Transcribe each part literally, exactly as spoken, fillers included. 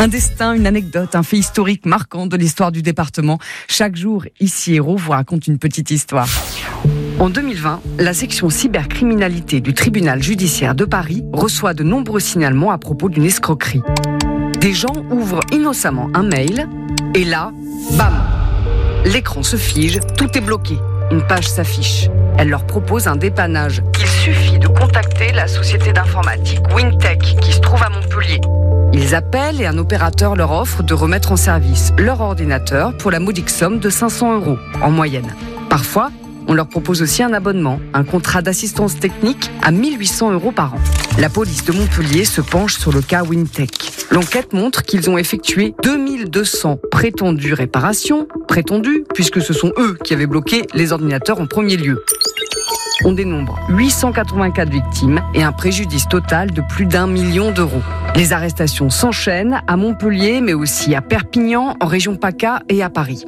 Un destin, une anecdote, un fait historique marquant de l'histoire du département. Chaque jour, ici Héros vous raconte une petite histoire. En deux mille vingt, la section cybercriminalité du tribunal judiciaire de Paris reçoit de nombreux signalements à propos d'une escroquerie. Des gens ouvrent innocemment un mail et là, bam! L'écran se fige, tout est bloqué. Une page s'affiche. Elle leur propose un dépannage. Il suffit de contacter la société d'informatique Wintech qui se trouve à Montpellier. Ils appellent et un opérateur leur offre de remettre en service leur ordinateur pour la modique somme de cinq cents euros en moyenne. Parfois, on leur propose aussi un abonnement, un contrat d'assistance technique à mille huit cents euros par an. La police de Montpellier se penche sur le cas Wintech. L'enquête montre qu'ils ont effectué deux mille deux cents prétendues réparations, prétendues puisque ce sont eux qui avaient bloqué les ordinateurs en premier lieu. On dénombre huit cent quatre-vingt-quatre victimes et un préjudice total de plus d'un million d'euros. Les arrestations s'enchaînent à Montpellier, mais aussi à Perpignan, en région PACA et à Paris.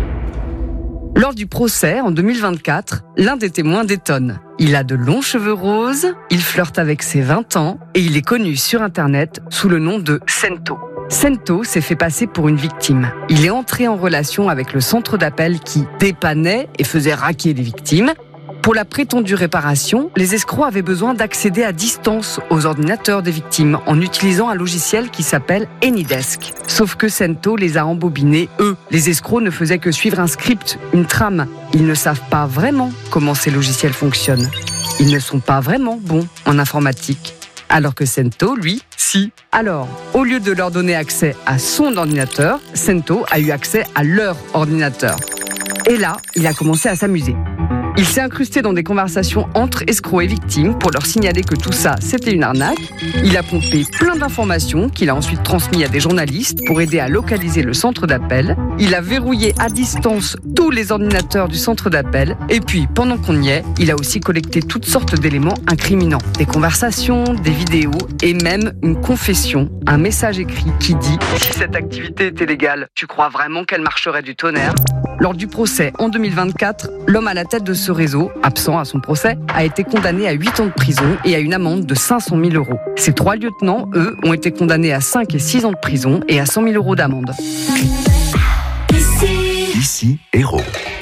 Lors du procès, en deux mille vingt-quatre, l'un des témoins détonne. Il a de longs cheveux roses, il flirte avec ses vingt ans et il est connu sur Internet sous le nom de Sento. Sento s'est fait passer pour une victime. Il est entré en relation avec le centre d'appel qui dépannait et faisait raquer les victimes. Pour la prétendue réparation, les escrocs avaient besoin d'accéder à distance aux ordinateurs des victimes en utilisant un logiciel qui s'appelle AnyDesk. Sauf que Sento les a embobinés, eux. Les escrocs ne faisaient que suivre un script, une trame. Ils ne savent pas vraiment comment ces logiciels fonctionnent. Ils ne sont pas vraiment bons en informatique. Alors que Sento, lui, si. Alors, au lieu de leur donner accès à son ordinateur, Sento a eu accès à leur ordinateur. Et là, il a commencé à s'amuser. Il s'est incrusté dans des conversations entre escrocs et victimes pour leur signaler que tout ça, c'était une arnaque. Il a pompé plein d'informations qu'il a ensuite transmises à des journalistes pour aider à localiser le centre d'appel. Il a verrouillé à distance tous les ordinateurs du centre d'appel. Et puis, pendant qu'on y est, il a aussi collecté toutes sortes d'éléments incriminants. Des conversations, des vidéos et même une confession, un message écrit qui dit « Si cette activité était légale, tu crois vraiment qu'elle marcherait du tonnerre ?» Lors du procès en deux mille vingt-quatre, l'homme à la tête de ce réseau, absent à son procès, a été condamné à huit ans de prison et à une amende de cinq cent mille euros. Ces trois lieutenants, eux, ont été condamnés à cinq et six ans de prison et à cent mille euros d'amende. Ici, Ici Héros.